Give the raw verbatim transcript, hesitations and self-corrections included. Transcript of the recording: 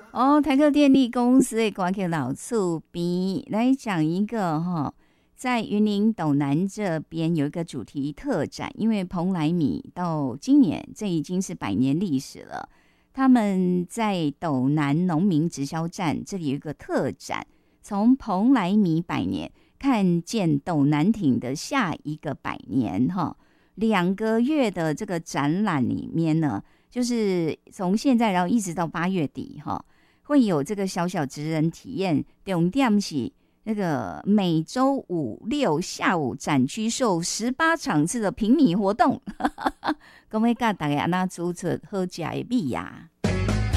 哦，台客电力公司的关口老厝边来讲一个哈，在云林斗南这边有一个主题特展，因为蓬莱米到今年这已经是百年历史了。他们在斗南农民直销站这里有一个特展，从蓬莱米百年看见斗南町的下一个百年哈。两个月的这个展览里面呢，就是从现在然后一直到八月底哈。会有这个小小职人体验，重点是那个每周五六下午展区售十八场次的平米活动，各位跟大家那煮出好吃的米呀。